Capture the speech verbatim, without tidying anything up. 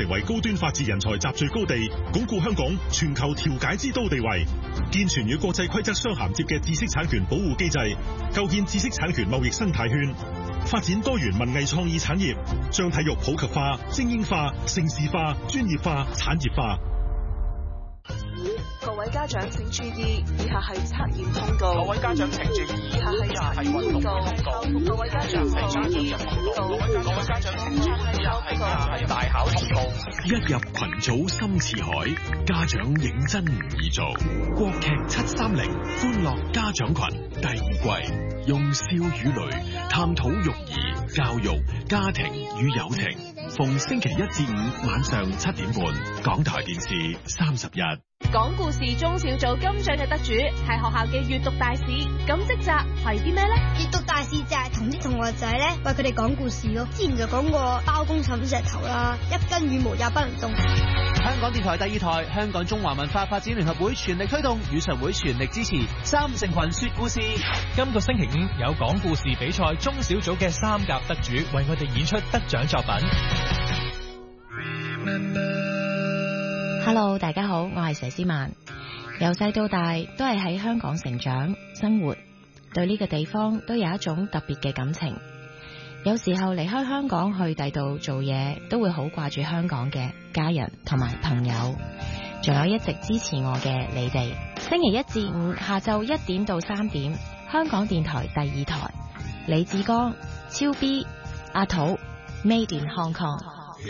成為高端法治人才集聚高地，鞏固香港全球調解之都地位，健全與國際規則相銜接嘅知識產權保護機制，構建知識產權貿易生態圈，發展多元文藝創意產業，將體育普及化、精英化、城市化、專業化、產業化。 各位家長請注意，以下係測驗通告。 各位家長請注意， 以下係測驗通告。各位家長請注意，各位家長請注意，以下係大考通告。 一入群組深似海，家長認真唔易做。國劇七三零歡樂家長群第二季，用笑與淚探討育兒、教育、家庭與友情。逢星期一至五晚上七點半，港台電視三十一。 講故事中小組金獎嘅得主係學校嘅閱讀大使，咁職責係啲咩呢？ 閱讀大使就係同啲同學仔咧為佢哋講故事咯。之前就講過包公枕石頭啦，一根羽毛也不能動。 香港電台第二台，香港中華文化發展聯合會全力推動，語常會全力支持三成群說故事。 今個星期五有講故事比賽中小組嘅三甲得主為我哋演出得獎作品。 Hello， 大家好，我係佘詩曼。由細到大都係喺香港成長生活，對呢個地方都有一種特別嘅感情。有時候離開香港去第度做嘢，都會好掛住香港嘅家人同埋朋友，仲有一直支持我嘅你哋。星期一至五下晝一點到三點，香港電台第二台，李志剛、超 B、阿土 Made in Hong Kong。